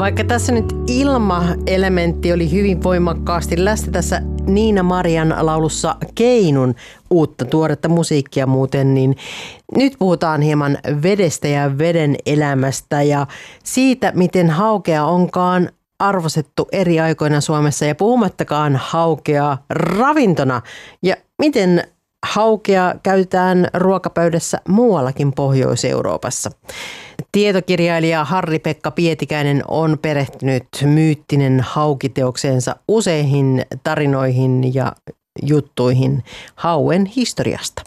Vaikka tässä nyt ilmaelementti oli hyvin voimakkaasti läsnä tässä Niina Marian laulussa Keinun uutta tuoretta musiikkia muuten, niin nyt puhutaan hieman vedestä ja veden elämästä ja siitä, miten haukea onkaan arvostettu eri aikoina Suomessa ja puhumattakaan haukea ravintona ja miten haukea käytetään ruokapöydässä muuallakin Pohjois-Euroopassa. Tietokirjailija Harri-Pekka Pietikäinen on perehtynyt myyttinen haukiteokseensa useihin tarinoihin ja juttuihin hauen historiasta.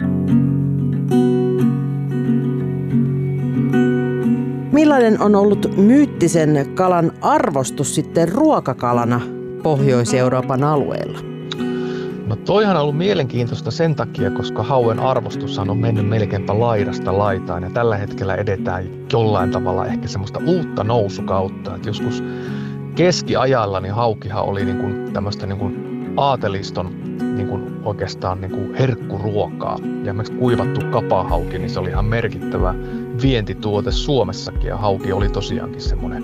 Millainen on ollut myyttisen kalan arvostus sitten ruokakalana Pohjois-Euroopan alueella? No toihan on ollut mielenkiintoista sen takia, koska hauen arvostushan on mennyt melkeinpä laidasta laitaan ja tällä hetkellä edetään jollain tavalla ehkä semmoista uutta nousukautta. Että joskus keskiajalla niin haukihan oli niin kuin tämmöistä niin kuin aateliston niin kuin oikeastaan niin kuin herkkuruokaa. Ja esimerkiksi kuivattu kapahauki, niin se oli ihan merkittävä vientituote Suomessakin ja hauki oli tosiaankin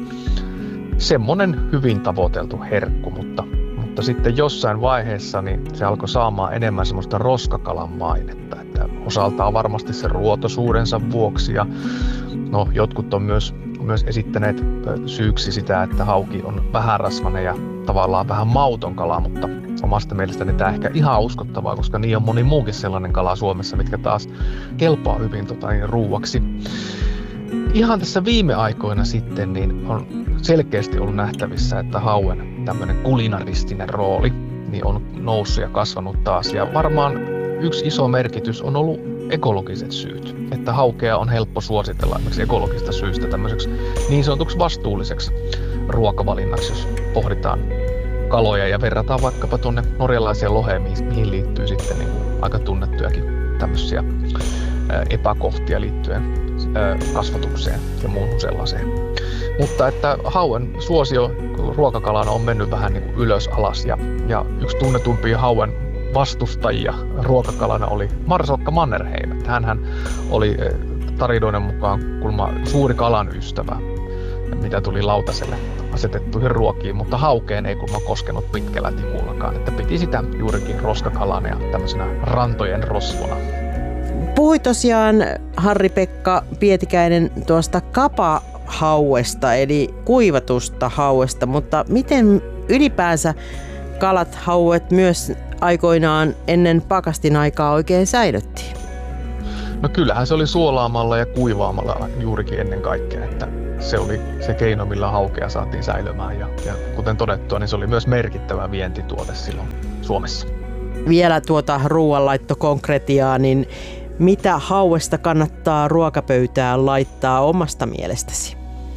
semmoinen hyvin tavoiteltu herkku, mutta sitten jossain vaiheessa niin se alkoi saamaan enemmän semmoista roskakalan mainetta, että osaltaan varmasti sen ruotosuudensa vuoksi ja no, jotkut on myös esittäneet syyksi sitä, että hauki on vähärasvainen ja tavallaan vähän mauton kala, mutta omasta mielestäni tämä ehkä ihan uskottavaa, koska niin on moni muukin sellainen kala Suomessa, mitkä taas kelpaa hyvin ruuaksi. Ihan tässä viime aikoina sitten niin on selkeästi ollut nähtävissä, että hauen tämmöinen kulinaristinen rooli niin on noussut ja kasvanut taas. Ja varmaan yksi iso merkitys on ollut ekologiset syyt. Että haukea on helppo suositella esimerkiksi ekologista syystä tämmöiseksi niin sanotuksi vastuulliseksi ruokavalinnaksi, jos pohditaan kaloja ja verrataan vaikkapa tuonne norjalaiseen loheen, mihin liittyy sitten niin kuin aika tunnettujakin tämmöisiä epäkohtia liittyen kasvatukseen ja muuhun sellaiseen. Mutta että hauen suosio ruokakalana on mennyt vähän niin kuin ylös alas ja yksi tunnetumpia hauen vastustajia ruokakalana oli Marsalkka Mannerheim. Hänhän oli tarinoiden mukaan kuulemma suuri kalan ystävä, mitä tuli lautaselle asetettuihin ruokiin, mutta haukeen ei kuulemma koskenut pitkällä tikullakaan, että piti sitä juurikin roskakalana ja tämmöisenä rantojen rosvona. Puhui tosiaan Harri-Pekka Pietikäinen tuosta kapahauesta eli kuivatusta hauesta, mutta miten ylipäänsä kalat, hauet myös aikoinaan ennen pakastin aikaa oikein säilyttiin? No kyllähän se oli suolaamalla ja kuivaamalla juurikin ennen kaikkea, että se oli se keino, millä haukea saatiin säilymään ja kuten todettua, niin se oli myös merkittävä vientituote silloin Suomessa. Vielä tuota ruoanlaittokonkretiaa, niin mitä hauesta kannattaa ruokapöytään laittaa omasta mielestäsi?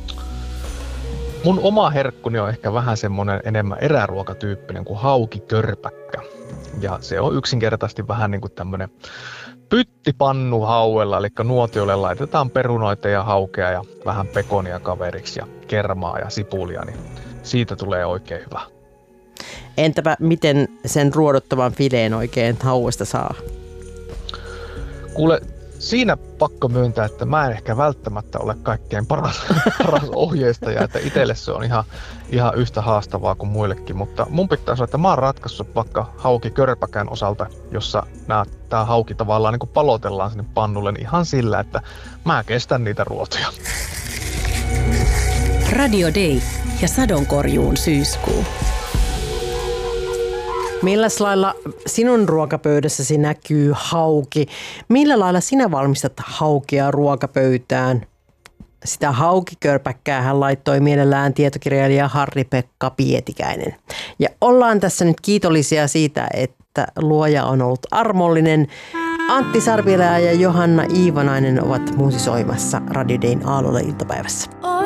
Mun oma herkkuni on ehkä vähän semmoinen enemmän eräruokatyyppinen kuin haukikörpäkkä. Ja se on yksinkertaisesti vähän niin kuin tämmöinen pyttipannu hauella, eli nuotiolle laitetaan perunoita ja haukea ja vähän pekonia kaveriksi ja kermaa ja sipulia, niin siitä tulee oikein hyvä. Entäpä miten sen ruodottavan fileen oikein hauesta saa? Kuule, siinä pakko myöntää, että mä en ehkä välttämättä ole kaikkein paras ohjeistaja, että itselle se on ihan yhtä haastavaa kuin muillekin, mutta mun pitää sanoa, että mä oon ratkaissut vaikka haukikörpäkän osalta, jossa tää hauki tavallaan niin kuin palotellaan sinne pannulle ihan sillä, että mä kestän niitä ruotoja. Radio Day ja sadonkorjuun syyskuu. Milläs lailla sinun ruokapöydässäsi näkyy hauki? Millä lailla sinä valmistat haukia ruokapöytään? Sitä haukikörpäkkää hän laittoi mielellään tietokirjailija Harri-Pekka Pietikäinen. Ja ollaan tässä nyt kiitollisia siitä, että luoja on ollut armollinen. Antti Sarvilä ja Johanna Iivanainen ovat musisoimassa Radio Dayn Aallolle iltapäivässä.